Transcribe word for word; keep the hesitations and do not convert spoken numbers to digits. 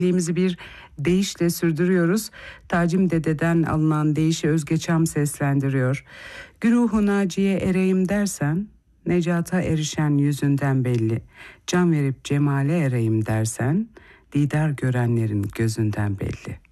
birliğimizi bir deyişle sürdürüyoruz. Tacim Dede'den alınan deyişi Özge Çam seslendiriyor. Güruhu Naciye ereyim dersen, Necata erişen yüzünden belli. Can verip cemale ereyim dersen, didar görenlerin gözünden belli.